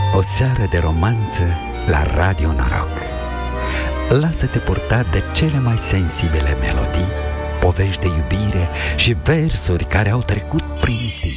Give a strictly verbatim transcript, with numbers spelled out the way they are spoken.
O seară de romanță la Radio Noroc. Lasă-te purta de cele mai sensibile melodii, povești de iubire și versuri care au trecut prin timp.